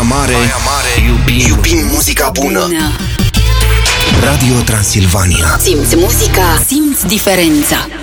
Mare iubim muzica bună. Radio Transilvania. Simți muzica, simți diferența.